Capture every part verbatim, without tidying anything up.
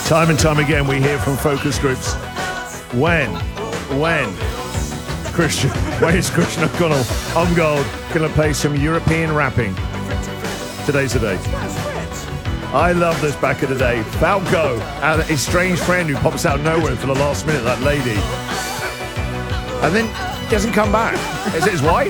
Time and time again, we hear from focus groups. When, when Christian, where's Christian O'Connell on Gold going to play some European rapping? Today's the day. I love this back in the day. Falco, and his strange friend who pops out of nowhere for the last minute, that lady. And then doesn't come back. Is it his wife?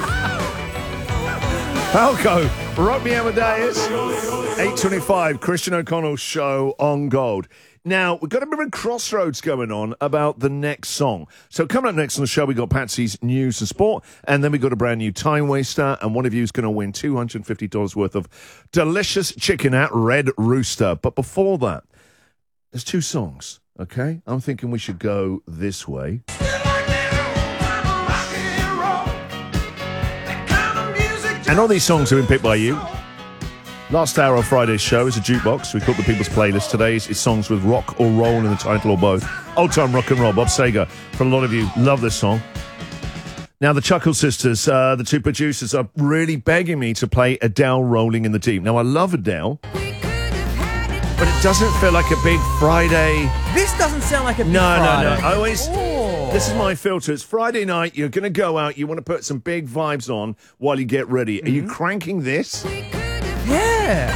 Falco, Rock Me Amadeus. eight twenty-five, Christian O'Connell show on Gold. Now, we've got a bit of a crossroads going on about the next song. So coming up next on the show, we got Patsy's News and Sport, and then we got a brand new Time Waster, and one of you is going to win two hundred fifty dollars worth of delicious chicken at Red Rooster. But before that, there's two songs, okay? I'm thinking we should go this way. And all these songs have been picked by you. Last hour of Friday's show is a jukebox. We called the People's Playlist. Today's is songs with rock or roll in the title or both. Old time rock and roll. Bob Seger, for a lot of you, love this song. Now, the Chuckle Sisters, uh, the two producers, are really begging me to play Adele, Rolling in the Deep. Now, I love Adele, but it doesn't feel like a big Friday. This doesn't sound like a big no, Friday. No, no, I always... Ooh. This is my filter. It's Friday night. You're going to go out. You want to put some big vibes on while you get ready. Mm-hmm. Are you cranking this? Yeah.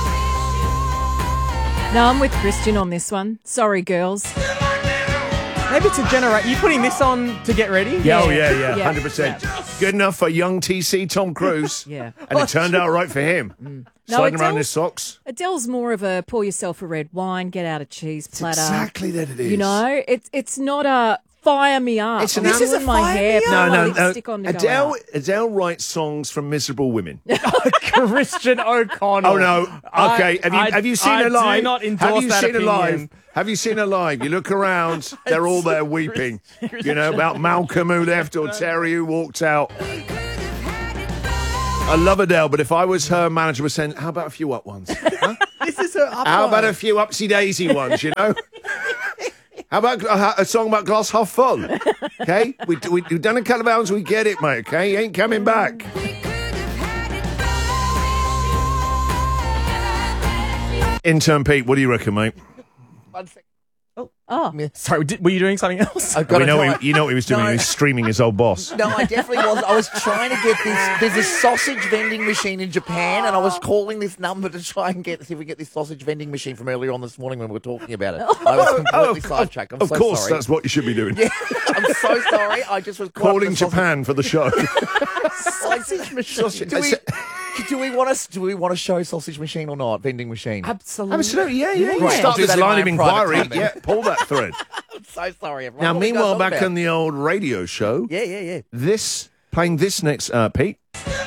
No, I'm with Christian on this one. Sorry, girls. Maybe to generate... You putting this on to get ready? Yeah, oh, yeah, yeah, yeah. one hundred percent. Yeah. Good enough for young T C Tom Cruise. Yeah. And it turned out right for him. Mm. Sliding no, around his socks. Adele's more of a pour yourself a red wine, get out a cheese platter. It's exactly that it is. You know, it's it's not a fire me up. It's an this is a my fire hair, me put No, my no, lipstick no. on to Adele, go out. Adele writes songs from miserable women. Christian O'Connell. Oh, no. Okay. I, have you I, have you seen I her live? do not endorse have you that seen her live? opinion. Have you seen her live? You look around, they're all there weeping. You know, about Malcolm who left or Terry who walked out. I love Adele, but if I was her manager, would say, how about a few up ones? Huh? This is her up How line. about a few upsy-daisy ones, you know? How about a, a song about glass half full? Okay? We, we, we've done a couple of albums, we get it, mate, okay? He ain't coming back. Intern Pete, what do you reckon, mate? One second. Oh, oh. Sorry, did, were you doing something else? I've got We to know try- he, you know what he was doing. No. He was streaming his old boss. No, I definitely was. I was trying to get this. There's a sausage vending machine in Japan, and I was calling this number to try and get see if we can get this sausage vending machine from earlier on this morning when we were talking about it. I was completely Oh, of, sidetracked. I'm of so course, sorry. that's what you should be doing. Yeah, I'm so sorry. I just was Calling Japan for the show. sausage machine. Do we, do we want to? Do we want to show sausage machine or not? Vending machine. Absolutely. Absolutely, yeah, yeah. You Right, I'll start do this that in line my of own private inquiry. time then. Yeah, pull that thread. I'm so sorry, everyone. Now, What were you guys meanwhile, talking back about? on the old radio show, Yeah, yeah, yeah. this, playing this next, uh, Pete.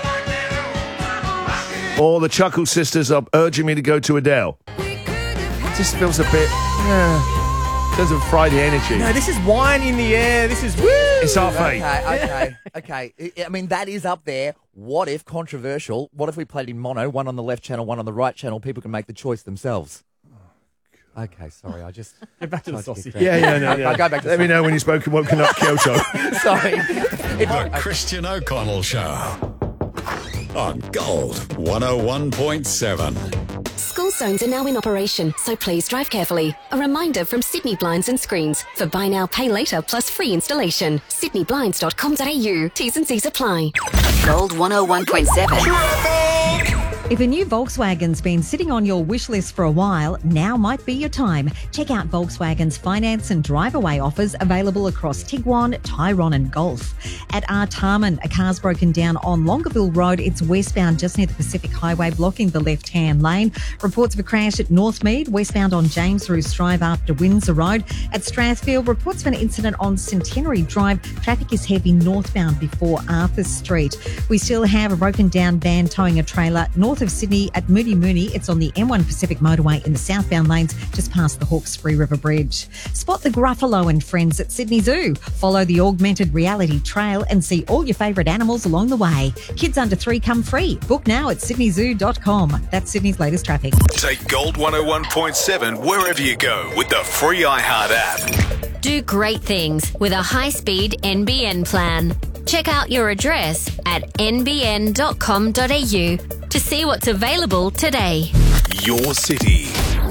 Or the Chuckle Sisters are urging me to go to Adele. It just feels a bit, yeah, feels of Friday energy. No, this is wine in the air. This is woo. It's half eight. Okay, okay, okay. I- I mean, that is up there. What if, controversial, what if we played in mono, one on the left channel, one on the right channel? People can make the choice themselves. Okay, sorry, I just... Get back to the tried to get sausage. that. Yeah, yeah, no, I'll- yeah. I'll go back to Let me the know when you've spoken, woken up Kyoto. Sorry. The Christian O'Connell Show on Gold one oh one point seven. School zones are now in operation, so please drive carefully. A reminder from Sydney Blinds and Screens for buy now, pay later plus free installation. sydney blinds dot com dot a u. T's and C's apply. Gold one oh one point seven. If a new Volkswagen's been sitting on your wish list for a while, now might be your time. Check out Volkswagen's finance and drive-away offers available across Tiguan, Tyrone and Golf. At Artarmon, a car's broken down on Longueville Road. It's westbound just near the Pacific Highway, blocking the left-hand lane. Reports of a crash at Northmead, westbound on James Roos Drive after Windsor Road. At Strathfield, reports of an incident on Centenary Drive. Traffic is heavy northbound before Arthur Street. We still have a broken down van towing a trailer north of Sydney at Mooney Mooney. It's on the M one Pacific motorway in the southbound lanes just past the Hawkesbury River Bridge. Spot the Gruffalo and friends at Sydney Zoo. Follow the augmented reality trail and see all your favourite animals along the way. Kids under three come free. Book now at sydney zoo dot com. That's Sydney's latest traffic. Take Gold one oh one point seven wherever you go with the free iHeart app. Do great things with a high-speed N B N plan. Check out your address at n b n dot com dot a u to see what's available today. Your city,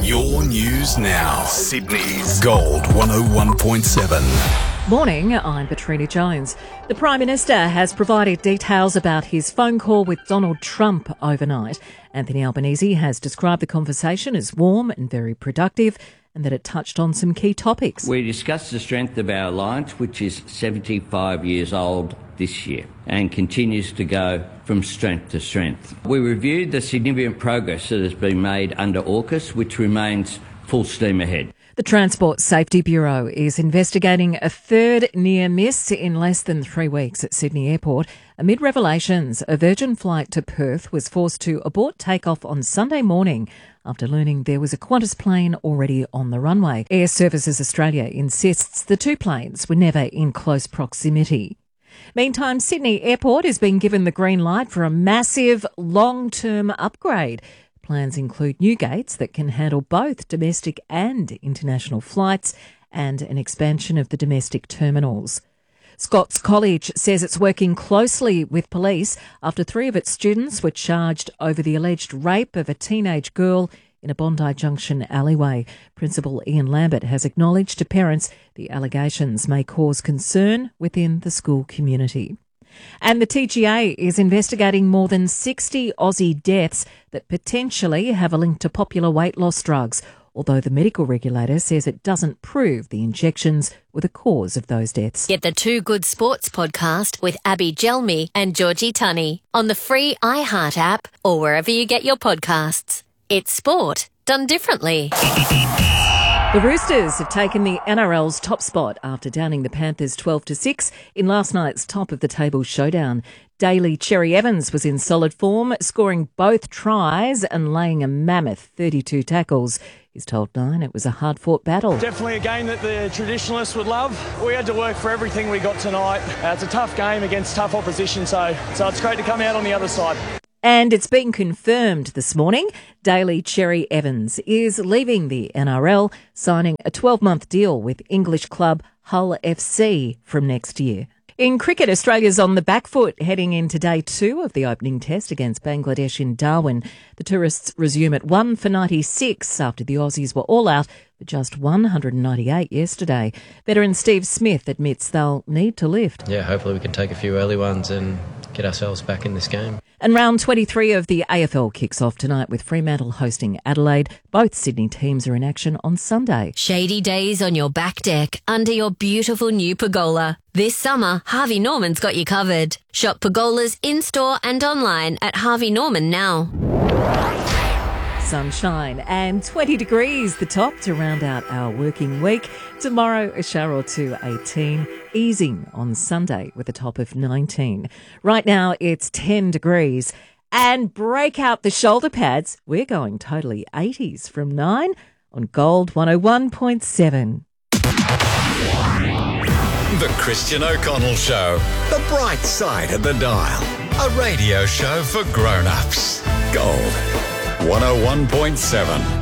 Your news now. Sydney's Gold one oh one point seven. Morning, I'm Katrina Jones. The Prime Minister has provided details about his phone call with Donald Trump overnight. Anthony Albanese has described the conversation as warm and very productive, and that it touched on some key topics. We discussed the strength of our alliance, which is seventy-five years old this year and continues to go from strength to strength. We reviewed the significant progress that has been made under AUKUS, which remains full steam ahead. The Transport Safety Bureau is investigating a third near miss in less than three weeks at Sydney Airport. Amid revelations, a Virgin flight to Perth was forced to abort takeoff on Sunday morning after learning there was a Qantas plane already on the runway. Air Services Australia insists the two planes were never in close proximity. Meantime, Sydney Airport is being given the green light for a massive long-term upgrade. Plans include new gates that can handle both domestic and international flights and an expansion of the domestic terminals. Scots College says it's working closely with police after three of its students were charged over the alleged rape of a teenage girl in a Bondi Junction alleyway. Principal Ian Lambert has acknowledged to parents the allegations may cause concern within the school community. And the T G A is investigating more than sixty Aussie deaths that potentially have a link to popular weight loss drugs, although the medical regulator says it doesn't prove the injections were the cause of those deaths. Get the Two Good Sports podcast with Abby Gelmi and Georgie Tunney on the free iHeart app or wherever you get your podcasts. It's sport done differently. The Roosters have taken the N R L's top spot after downing the Panthers twelve to six in last night's top-of-the-table showdown. Daly Cherry Evans was in solid form, scoring both tries and laying a mammoth thirty-two tackles. He's told Nine it was a hard-fought battle. Definitely a game that the traditionalists would love. We had to work for everything we got tonight. Uh, it's a tough game against tough opposition, so, so it's great to come out on the other side. And it's been confirmed this morning, Daly Cherry Evans is leaving the N R L, signing a twelve-month deal with English club Hull F C from next year. In cricket, Australia's on the back foot heading into day two of the opening test against Bangladesh in Darwin. The tourists resume at one for ninety-six after the Aussies were all out for just one hundred ninety-eight yesterday. Veteran Steve Smith admits they'll need to lift. Yeah, hopefully we can take a few early ones and get ourselves back in this game. And round twenty-three of the A F L kicks off tonight with Fremantle hosting Adelaide. Both Sydney teams are in action on Sunday. Shady days on your back deck under your beautiful new pergola. This summer, Harvey Norman's got you covered. Shop pergolas in-store and online at Harvey Norman now. Sunshine and twenty degrees, the top to round out our working week. Tomorrow, a shower or two, eighteen, easing on Sunday with a top of nineteen. Right now, it's ten degrees. And break out the shoulder pads. We're going totally eighties from nine on Gold one oh one point seven. The Christian O'Connell Show. The bright side of the dial. A radio show for grown-ups. Gold one oh one point seven.